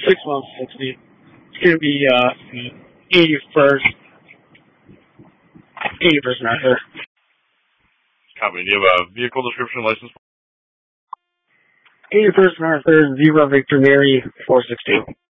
6160. It's going to be 81st Arthur. Copy. Do you have a vehicle description license? 81st Arthur, 0 Victor Mary 462.